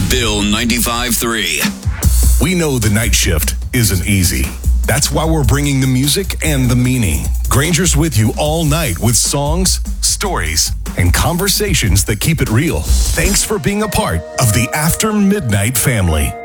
Bill 95.3. We know the night shift isn't easy. That's why we're bringing the music and the meaning. Granger's with you all night with songs, stories, and conversations that keep it real. Thanks for being a part of the After Midnight family.